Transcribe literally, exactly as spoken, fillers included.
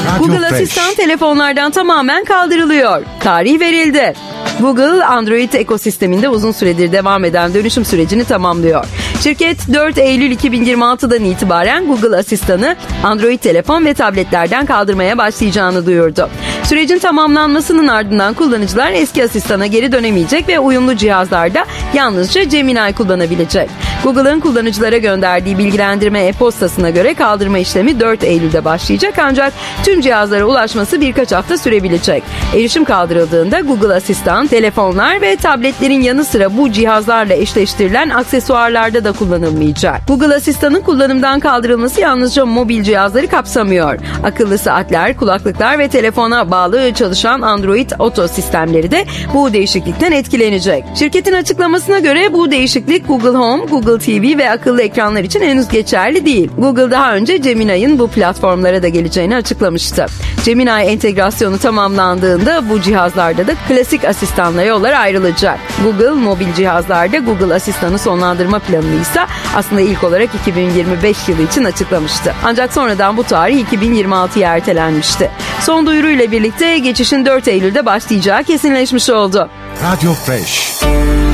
Radyo Google Fresh. Asistan telefonlardan tamamen kaldırılıyor. Tarih verildi. Google, Android ekosisteminde uzun süredir devam eden dönüşüm sürecini tamamlıyor. Şirket dört Eylül iki bin yirmi altıdan itibaren Google Asistan'ı Android telefon ve tabletlerden kaldırmaya başlayacağını duyurdu. Sürecin tamamlanmasının ardından kullanıcılar eski asistana geri dönemeyecek ve uyumlu cihazlarda yalnızca Gemini kullanabilecek. Google'ın kullanıcılara gönderdiği bilgilendirme e-postasına göre kaldırma işlemi dört Eylül'de başlayacak ancak tüm cihazlara ulaşması birkaç hafta sürebilecek. Erişim kaldırıldığında Google Asistan, telefonlar ve tabletlerin yanı sıra bu cihazlarla eşleştirilen aksesuarlarda da kullanılmayacak. Google Asistan'ın kullanımdan kaldırılması yalnızca mobil cihazları kapsamıyor. Akıllı saatler, kulaklıklar ve telefona bağlı çalışan Android Auto sistemleri de bu değişiklikten etkilenecek. Şirketin açıklamasına göre bu değişiklik Google Home, Google T V ve akıllı ekranlar için henüz geçerli değil. Google daha önce Gemini'nin bu platformlara da geleceğini açıklamıştı. Gemini entegrasyonu tamamlandığında bu cihazlarda da klasik asistanla yollar ayrılacak. Google mobil cihazlarda Google Asistan'ı sonlandırma planını ise aslında ilk olarak iki bin yirmi beş yılı için açıklamıştı. Ancak sonradan bu tarih iki bin yirmi altıya ertelenmişti. Son duyuruyla birlikte geçişin dört Eylül'de başlayacağı kesinleşmiş oldu. Radyo Fresh.